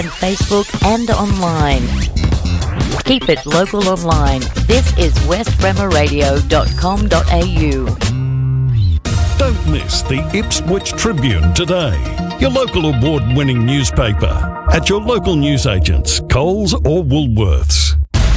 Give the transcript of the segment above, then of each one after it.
Facebook and online. Keep it local online. This is westbremerradio.com.au. Don't miss the Ipswich Tribune today, your local award-winning newspaper, at your local newsagents, Coles or Woolworths.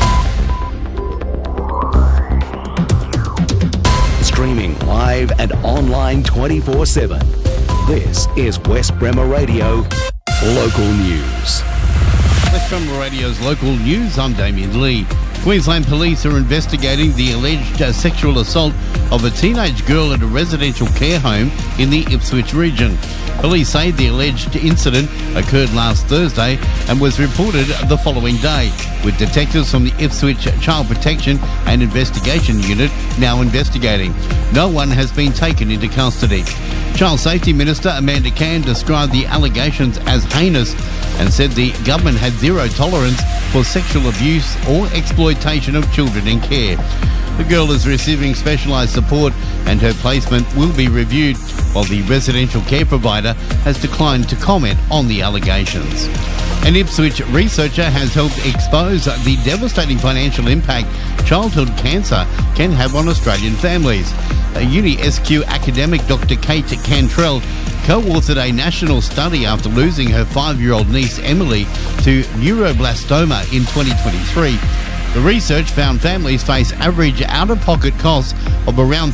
Streaming live and online 24/7. This is West Bremer Radio Local News. West Bremer Radio's Local News, I'm Damien Lee. Queensland Police are investigating the alleged sexual assault of a teenage girl at a residential care home in the Ipswich region. Police say the alleged incident occurred last Thursday and was reported the following day, with detectives from the Ipswich Child Protection and Investigation Unit now investigating. No one has been taken into custody. Child Safety Minister Amanda Cann described the allegations as heinous and said the government had zero tolerance for sexual abuse or exploitation of children in care. The girl is receiving specialised support and her placement will be reviewed, while the residential care provider has declined to comment on the allegations. An Ipswich researcher has helped expose the devastating financial impact childhood cancer can have on Australian families. A UniSQ academic, Dr. Kate Cantrell, co-authored a national study after losing her 5-year-old niece Emily to neuroblastoma in 2023. The research found families face average out-of-pocket costs of around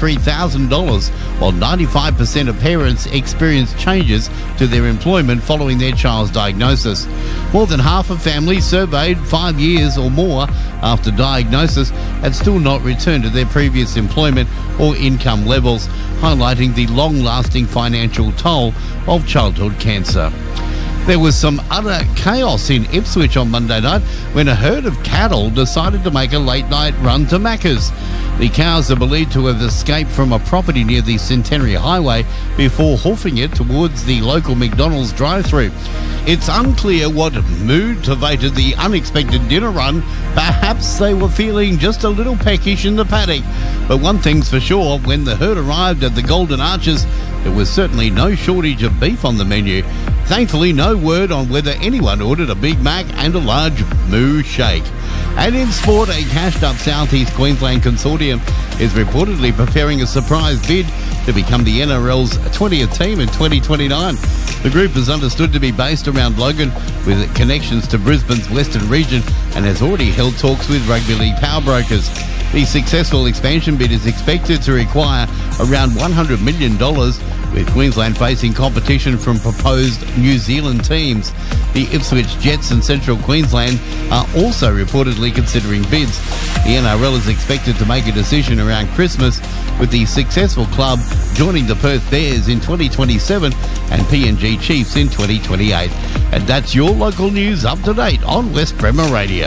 $33,000, while 95% of parents experienced changes to their employment following their child's diagnosis. More than half of families surveyed 5 years or more after diagnosis had still not returned to their previous employment or income levels, highlighting the long-lasting financial toll of childhood cancer. There was some utter chaos in Ipswich on Monday night when a herd of cattle decided to make a late-night run to Macca's. The cows are believed to have escaped from a property near the Centenary Highway before hoofing it towards the local McDonald's drive-thru. It's unclear what motivated the unexpected dinner run. Perhaps they were feeling just a little peckish in the paddock. But one thing's for sure, when the herd arrived at the Golden Arches, there was certainly no shortage of beef on the menu. Thankfully, no word on whether anyone ordered a Big Mac and a large moo shake. And in sport, a cashed-up South East Queensland consortium is reportedly preparing a surprise bid to become the NRL's 20th team in 2029. The group is understood to be based around Logan, with connections to Brisbane's Western region, and has already held talks with rugby league power brokers. The successful expansion bid is expected to require around $100 million, with Queensland facing competition from proposed New Zealand teams. The Ipswich Jets and Central Queensland are also reportedly considering bids. The NRL is expected to make a decision around Christmas, with the successful club joining the Perth Bears in 2027 and PNG Chiefs in 2028. And that's your local news up to date on West Bremer Radio.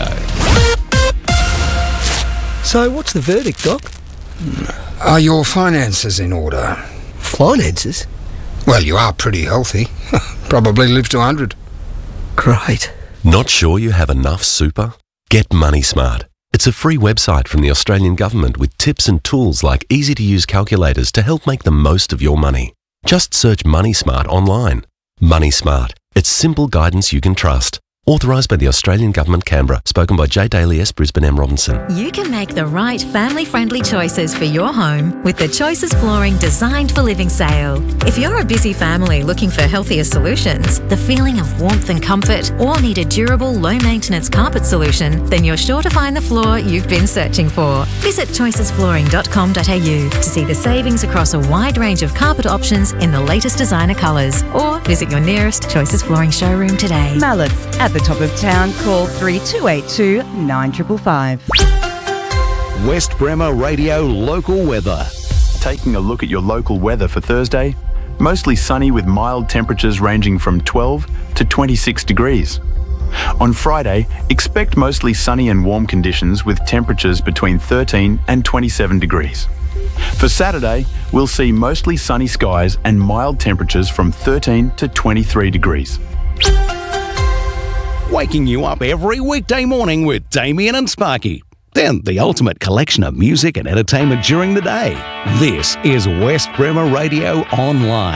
So what's the verdict, Doc? Are your finances in order? Finances? Well, you are pretty healthy. Probably live to 100. Great. Not sure you have enough super? Get Money Smart. It's a free website from the Australian Government with tips and tools like easy-to-use calculators to help make the most of your money. Just search Money Smart online. Money Smart. It's simple guidance you can trust. Authorised by the Australian Government, Canberra. Spoken by J. Daly S. Brisbane M. Robinson. You can make the right family-friendly choices for your home with the Choices Flooring Designed for Living sale. If you're a busy family looking for healthier solutions, the feeling of warmth and comfort, or need a durable, low-maintenance carpet solution, then you're sure to find the floor you've been searching for. Visit choicesflooring.com.au to see the savings across a wide range of carpet options in the latest designer colours, or visit your nearest Choices Flooring showroom today. Mallards at the top of town, call 3282 9555. West Bremer Radio Local Weather. Taking a look at your local weather for Thursday, mostly sunny with mild temperatures ranging from 12 to 26 degrees. On Friday, expect mostly sunny and warm conditions with temperatures between 13 and 27 degrees. For Saturday, we'll see mostly sunny skies and mild temperatures from 13 to 23 degrees. Waking you up every weekday morning with Damien and Sparky. Then the ultimate collection of music and entertainment during the day. This is West Bremer Radio Online.